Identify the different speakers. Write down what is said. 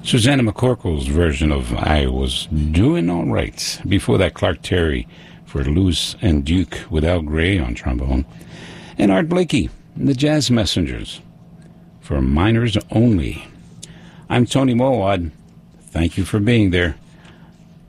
Speaker 1: Susanna McCorkle's version of I Was Doing All Right. Before that, Clark Terry for Luce and Duke with Al Gray on trombone. And Art Blakey, the Jazz Messengers, for Minors Only. I'm Tony Mulwad. Thank you for being there.